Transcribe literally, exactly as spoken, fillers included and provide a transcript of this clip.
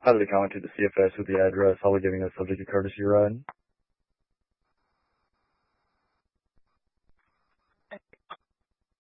Highly commented to C F S with the address. I'll be giving that subject a courtesy ride.